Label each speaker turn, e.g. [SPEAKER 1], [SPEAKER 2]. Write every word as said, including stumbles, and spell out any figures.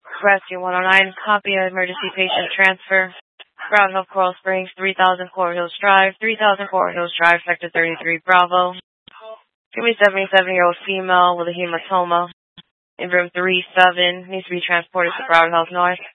[SPEAKER 1] Rescue one oh nine, copy of emergency patient transfer. Broward Health Coral Springs, three thousand Coral Hills Drive, three thousand Coral Hills Drive, Sector thirty-three, Bravo. Give me seventy-seven-year-old female with a hematoma in room three seven, needs to be transported to Broward Health North.